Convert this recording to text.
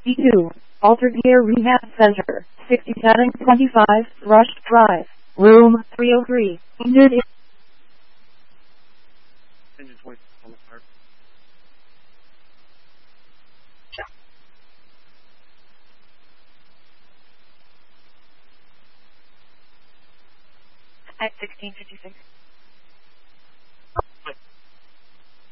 E2, Altered Care Rehab Center, 6725 Rush Drive, Room 303. Engine Engine 20 on the start. At 1656.